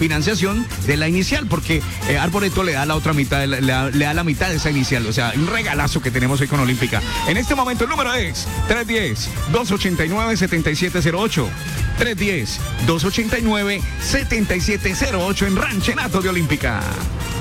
financiación de la inicial, porque Arboreto le da la otra mitad, le da la mitad de esa inicial. O sea, un regalazo que tenemos hoy con Olímpica. En este momento el número es 310-289-7708. 310-289-7708 en Ranchenato de Olímpica.